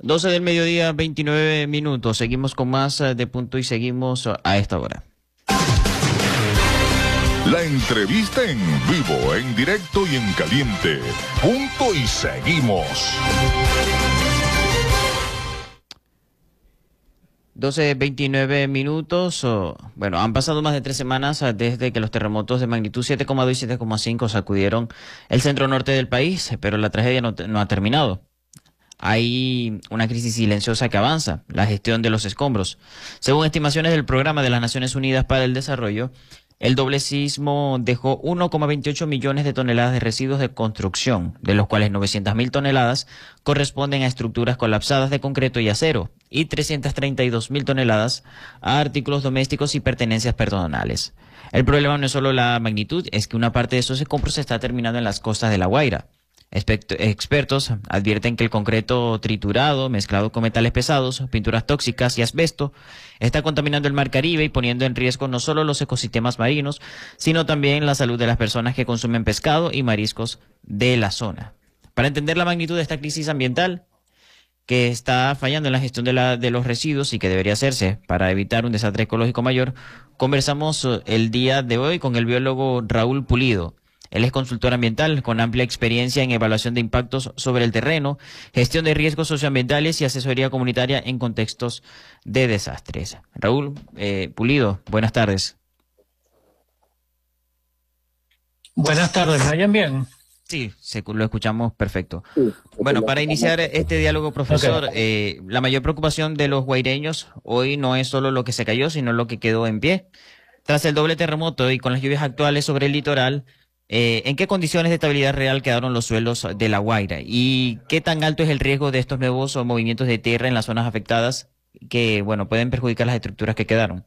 12 del mediodía, 29 minutos. Seguimos con más de Punto y seguimos a esta hora. La entrevista en vivo, en directo y en caliente. Punto y seguimos. 12:29 minutos. Bueno, han pasado más de 3 semanas desde que los terremotos de magnitud 7,2 y 7,5 sacudieron el centro norte del país, pero la tragedia no ha terminado. Hay una crisis silenciosa que avanza, la gestión de los escombros. Según estimaciones del Programa de las Naciones Unidas para el Desarrollo, el doble sismo dejó 1,28 millones de toneladas de residuos de construcción, de los cuales 900.000 toneladas corresponden a estructuras colapsadas de concreto y acero, y 332.000 toneladas a artículos domésticos y pertenencias personales. El problema no es solo la magnitud, es que una parte de esos escombros se está terminando en las costas de La Guaira. Expertos advierten que el concreto triturado, mezclado con metales pesados, pinturas tóxicas y asbesto, está contaminando el mar Caribe y poniendo en riesgo no solo los ecosistemas marinos, sino también la salud de las personas que consumen pescado y mariscos de la zona. Para entender la magnitud de esta crisis ambiental, que está fallando en la gestión de los residuos y que debería hacerse para evitar un desastre ecológico mayor, conversamos el día de hoy con el biólogo Raúl Pulido. Él es consultor ambiental con amplia experiencia en evaluación de impactos sobre el terreno, gestión de riesgos socioambientales y asesoría comunitaria en contextos de desastres. Raúl Pulido, buenas tardes. Buenas tardes, ¿me oyen bien? Sí, lo escuchamos perfecto. Bueno, para iniciar este diálogo, profesor, la mayor preocupación de los guaireños hoy no es solo lo que se cayó, sino lo que quedó en pie. Tras el doble terremoto y con las lluvias actuales sobre el litoral, ¿en qué condiciones de estabilidad real quedaron los suelos de La Guaira? ¿Y qué tan alto es el riesgo de estos nuevos movimientos de tierra en las zonas afectadas que, bueno, pueden perjudicar las estructuras que quedaron?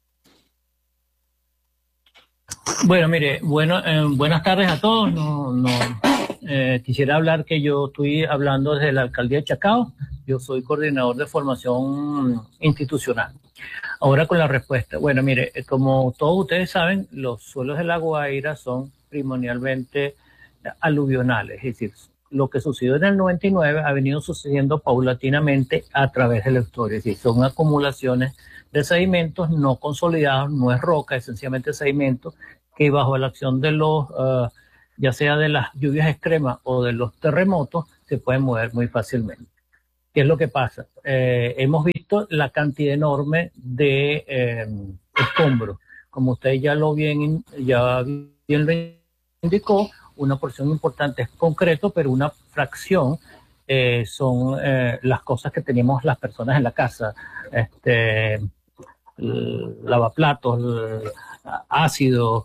Bueno, mire, buenas tardes a todos. Quisiera hablar que yo estoy hablando desde la alcaldía de Chacao. Yo soy coordinador de formación institucional. Ahora con la respuesta. Bueno, mire, como todos ustedes saben, los suelos de La Guaira son primordialmente aluvionales, es decir, lo que sucedió en el 99 ha venido sucediendo paulatinamente a través de la historia, es decir, son acumulaciones de sedimentos no consolidados, no es roca, es sencillamente sedimento que bajo la acción de los, ya sea de las lluvias extremas o de los terremotos, se pueden mover muy fácilmente. ¿Qué es lo que pasa? Hemos visto la cantidad enorme de escombros. Como usted ya bien lo indicó, una porción importante es concreto, pero una fracción son las cosas que tenemos las personas en la casa, lavaplatos, ácido,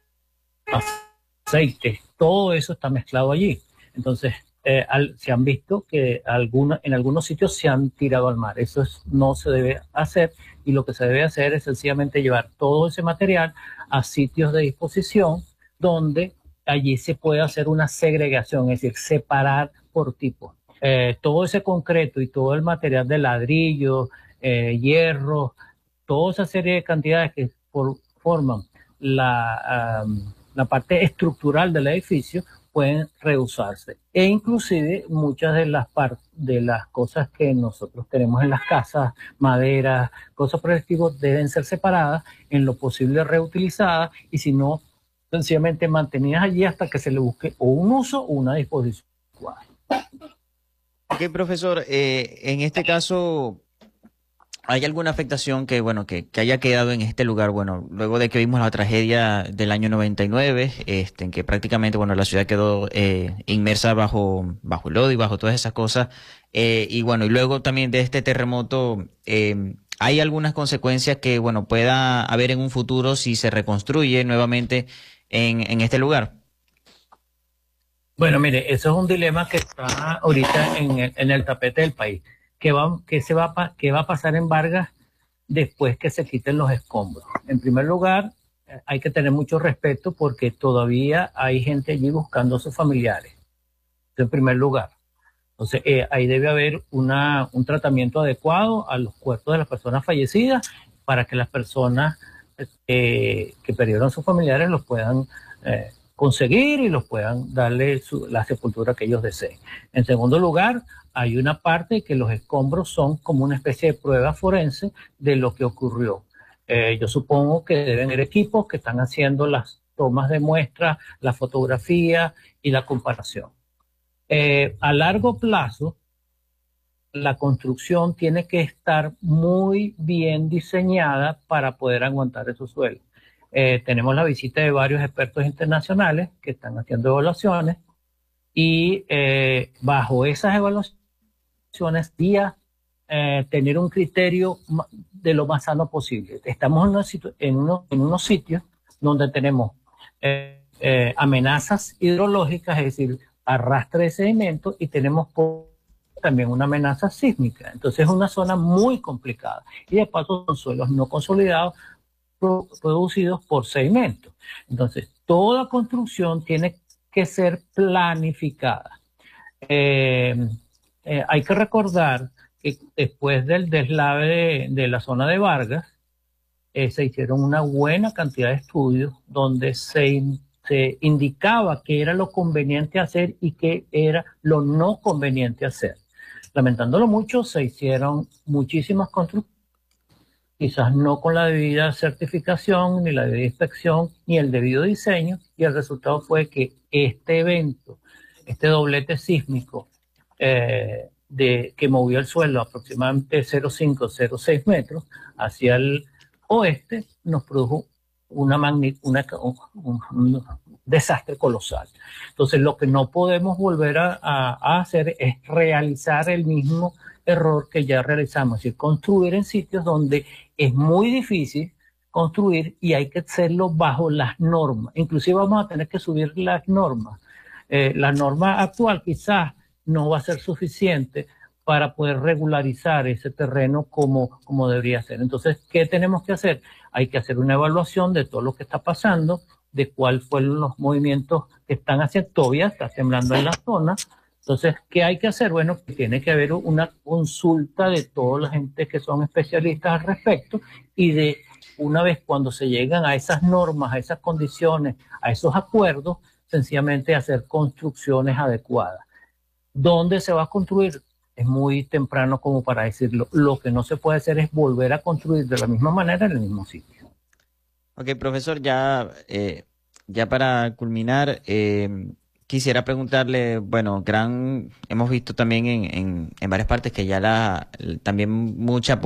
aceite, todo eso está mezclado allí. Entonces, se han visto que en algunos sitios se han tirado al mar. Eso no se debe hacer, y lo que se debe hacer es sencillamente llevar todo ese material a sitios de disposición donde allí se puede hacer una segregación, es decir, separar por tipo. Todo ese concreto y todo el material de ladrillo, hierro, toda esa serie de cantidades que forman la parte estructural del edificio pueden reusarse. E inclusive muchas de las cosas que nosotros tenemos en las casas, madera, cosas por el estilo, deben ser separadas, en lo posible reutilizadas, y si no, sencillamente mantenidas allí hasta que se le busque o un uso o una disposición. Ok, profesor, en este caso, ¿hay alguna afectación que haya quedado en este lugar? Bueno, luego de que vimos la tragedia del año 99, en que prácticamente, la ciudad quedó inmersa bajo el lodo y bajo todas esas cosas. Y luego también de este terremoto, ¿hay algunas consecuencias que, pueda haber en un futuro si se reconstruye nuevamente en este lugar? Bueno, mire, eso es un dilema que está ahorita en el tapete del país. ¿Qué va a pasar en Vargas después que se quiten los escombros? En primer lugar, hay que tener mucho respeto porque todavía hay gente allí buscando a sus familiares. Eso en primer lugar. Entonces, ahí debe haber un tratamiento adecuado a los cuerpos de las personas fallecidas para que las personas que perdieron a sus familiares los puedan conseguir y los puedan darle la sepultura que ellos deseen. En segundo lugar, hay una parte que los escombros son como una especie de prueba forense de lo que ocurrió. Yo supongo que deben haber equipos que están haciendo las tomas de muestra, la fotografía y la comparación. A largo plazo, la construcción tiene que estar muy bien diseñada para poder aguantar esos suelos. Tenemos la visita de varios expertos internacionales que están haciendo evaluaciones y bajo esas evaluaciones tener un criterio de lo más sano posible. Estamos en unos sitios donde tenemos amenazas hidrológicas, es decir, arrastre de sedimentos, y tenemos también una amenaza sísmica. Entonces es una zona muy complicada. Y de paso son suelos no consolidados producidos por sedimentos. Entonces toda construcción tiene que ser planificada. Hay que recordar que después del deslave de la zona de Vargas, se hicieron una buena cantidad de estudios donde se indicaba qué era lo conveniente hacer y qué era lo no conveniente hacer. Lamentándolo mucho, se hicieron muchísimas construcciones, quizás no con la debida certificación, ni la debida inspección, ni el debido diseño, y el resultado fue que este evento, este doblete sísmico que movió el suelo aproximadamente 0,5, 0,6 metros hacia el oeste, nos produjo un desastre colosal. Entonces, lo que no podemos volver a hacer es realizar el mismo error que ya realizamos, es decir, construir en sitios donde es muy difícil construir y hay que hacerlo bajo las normas. Inclusive vamos a tener que subir las normas. La norma actual quizás no va a ser suficiente para poder regularizar ese terreno como debería ser. Entonces, ¿qué tenemos que hacer? Hay que hacer una evaluación de todo lo que está pasando, de cuáles fueron los movimientos que están haciendo. Todavía está temblando en la zona. Entonces, ¿qué hay que hacer? Bueno, tiene que haber una consulta de toda la gente que son especialistas al respecto, y de una vez cuando se llegan a esas normas, a esas condiciones, a esos acuerdos, sencillamente hacer construcciones adecuadas. ¿Dónde se va a construir? Es muy temprano como para decirlo. Lo que no se puede hacer es volver a construir de la misma manera en el mismo sitio. Ok, profesor, ya para culminar, quisiera preguntarle, bueno, hemos visto también en varias partes que ya también mucha